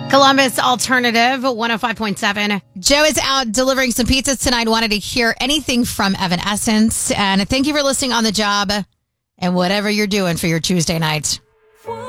Columbus Alternative 105.7. Joe is out delivering some pizzas tonight. Wanted to hear anything from Evanescence. And thank you for listening on the job and whatever you're doing for your Tuesday night.